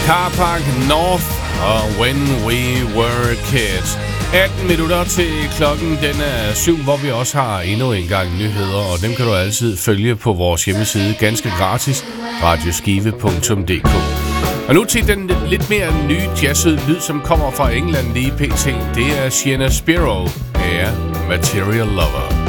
Car Park North og When We Were Kids. 18 minutter til klokken, den er 7, hvor vi også har endnu en gang nyheder, og dem kan du altid følge på vores hjemmeside ganske gratis, radioskive.dk. Og nu til den lidt mere nye jazzede lyd, som kommer fra England lige pt. Det er Sienna Spiro, Material Lover.